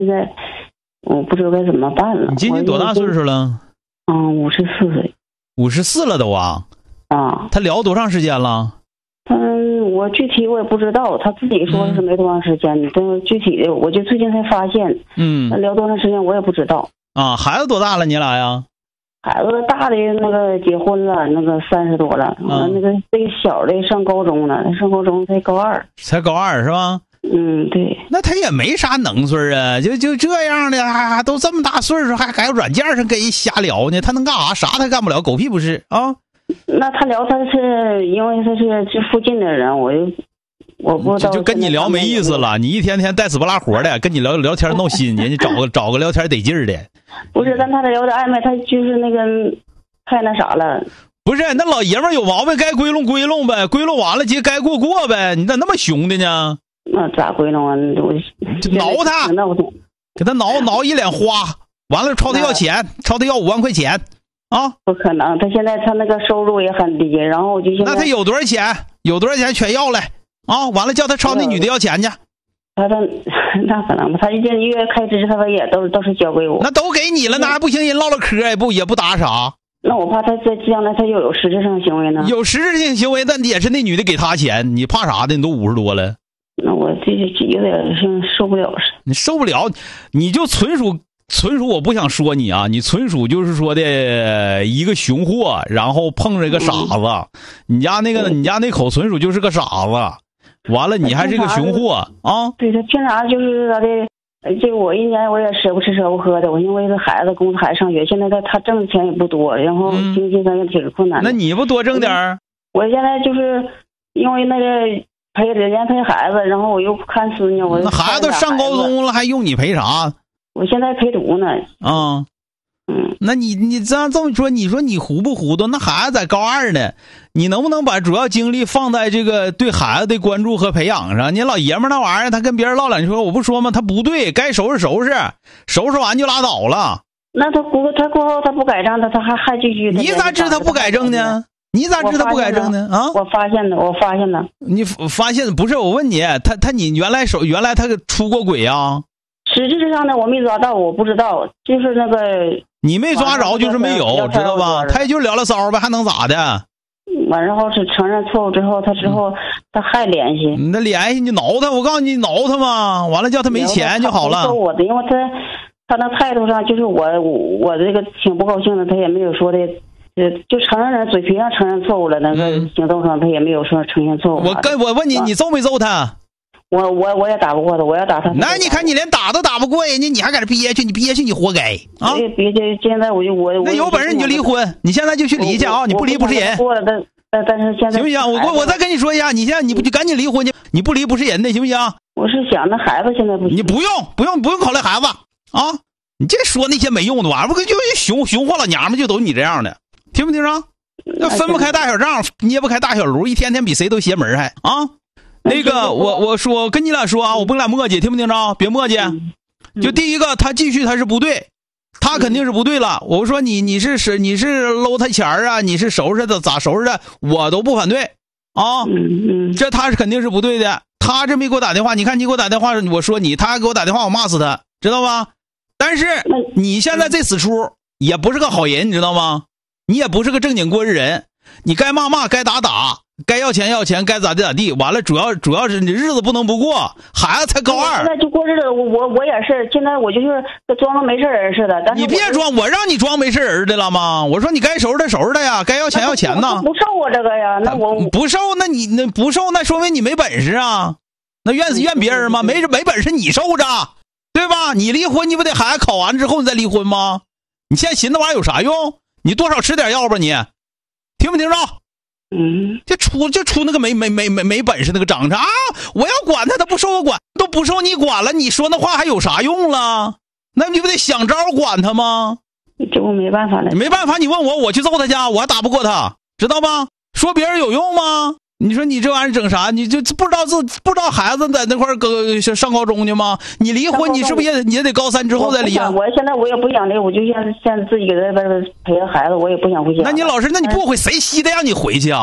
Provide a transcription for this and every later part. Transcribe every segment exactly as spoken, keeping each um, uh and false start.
现在我不知道该怎么办了。 你今年多大岁数了？ 嗯，五十四岁。 五十四了都啊？ 啊。 他聊多长时间了？ 嗯，我具体我也不知道，他自己说是没多长时间，嗯、但是具体的我就最近才发现。 嗯。 他聊多长时间我也不知道。 啊，孩子多大了？你俩呀？ 孩子大的那个结婚了，那个三十多了，嗯、那个这个小的上高中了，上高中才高二。 才高二是吧？ 嗯，对。 那他也没啥能岁啊，就就这样的，还还都这么大岁数，还还有软件上跟人瞎聊呢，他能干啥？啥他干不了，狗屁不是啊。 那他聊，他是因为他是这附近的人，我就我不知道。 就就跟你聊没意思了，你一天天带死不拉活的，跟你聊聊天闹心去，你找个找个聊天得劲儿的。 不是，但他的聊的暧昧，他就是那个太那啥了。 不是，那老爷们有毛病，该归拢归拢呗，归拢完了接该过过呗，你咋那么凶的呢？ 那咋归拢啊？我挠他，给他挠挠一脸花，完了朝他要钱，朝他要五万块钱啊！ 不可能，他现在他那个收入也很低，然后我就现在那他有多少钱？有多少钱全要来啊！完了叫他朝那女的要钱去。 他他那可能吧，他一个月开支他也都都是交给我。 那都给你了，那还不行？人唠唠嗑也不也不打啥。 那我怕他在将来他又有实质性行为呢。 有实质性行为，但也是那女的给他钱，你怕啥的？你都五十多了。 那我这这有点像受不了似的。 你受不了，你就纯属纯属我不想说你啊，你纯属就是说的一个熊货，然后碰着一个傻子。嗯、你家那个，你家那口纯属就是个傻子，完了你还是个熊货啊！ 对，他凭啥就是他的？这我一年我也舍不吃舍不喝的，我因为这孩子供孩子上学，现在他他挣的钱也不多，然后经济上也挺困难的、 嗯。那你不多挣点儿？ 我现在就是因为那个陪人家陪孩子，然后我又看孙女，我那孩子上高中了，还用你陪啥？ 我现在陪读呢。 啊，嗯，那你你这样这么说，你说你糊不糊涂？那孩子在高二呢，你能不能把主要精力放在这个对孩子的关注和培养上？你老爷们那玩意儿，他跟别人唠两句，我不说吗？他不对，该收拾收拾，收拾完就拉倒了。 那他过他过后他不改正，他他还还继续。 你咋知他不改正呢？你咋知他不改正呢？啊！ 我发现的，我发现的。 你发现不是？我问你，他他你原来手原来他出过轨啊？ 实质上呢，我没抓到，我不知道，就是那个你没抓着，就是没有，知道吧？他也就聊聊骚呗，还能咋的？ 完然后是承认错误之后，他之后、嗯、他还联系。 你那联系你挠他，我告诉你挠他嘛，完了叫他没钱就好了。 说我的，因为他他那态度上就是我我这个挺不高兴的，他也没有说的。呃，就承认了，嘴皮上承认错误了，那个行动上他也没有说呈现错误。 我跟我问你，你揍没揍他？ 我我我也打不过他，我要打他。 那你看你连打都打不过人家，你还搁这憋屈，你憋屈你活该啊！ 憋屈，现在我就我那有本事你就离婚，你现在就去离去啊！你不离不是人。 过了，但但但是现在行不行？我我我再跟你说一下，你现在你不就赶紧离婚去？你不离不是人的，行不行？ 我是想那孩子现在不行。 你不用不用不用考虑孩子啊！你这说那些没用的玩意儿，不就熊熊货老娘们就都你这样的，听没听着？那分不开大小账，捏不开大小炉，一天天比谁都邪门还啊！那个，我我说跟你俩说啊，我不跟你俩磨叽，听没听着？别磨叽。就第一个，他继续他是不对，他肯定是不对了。我说你你是是你是搂他钱啊，你是收拾的咋收拾的，我都不反对啊。这他是肯定是不对的。他这没给我打电话，你看你给我打电话，我说你，他给我打电话，我骂死他，知道吧？但是你现在这死出也不是个好人，你知道吗？你也不是个正经过日人，你该骂骂，该打打，该要钱要钱，该咋地咋地。完了，主要主要是你日子不能不过，孩子才高二。 现在就过日子，我我我也是，现在我就是装个没事人似的。但是你别装，我让你装没事人的了吗？我说你该收拾的收拾的呀，该要钱要钱呢。 不受我这个呀，那我不受，那你那不受，那说明你没本事啊。那怨死怨别人吗？没没本事你受着，对吧？你离婚你不得孩子考完之后你再离婚吗？你现在寻那玩意儿有啥用？你多少吃点药吧你，听没听着？ 嗯， 就出就出那个没没没没没本事那个长着啊！我要管他，他不受我管，都不受你管了，你说那话还有啥用了？那你不得想招管他吗？ 这我没办法了， 没办法，你问我，我去揍他去，我还打不过他，知道吧？说别人有用吗？你说你这玩意儿整啥？你就不知道自不知道孩子在那块儿上高中去吗？你离婚，你是不是也你也得高三之后再离啊？ 我现在我也不想离，我就现在现在自己在外边陪着孩子，我也不想回家。 那你老师，那你不回谁稀得让你回去啊？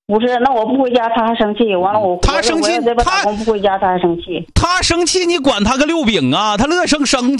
不是，那我不回家他还生气，完了我他生气， 他不回家他还生气， 他生气你管他个六饼啊，他乐生生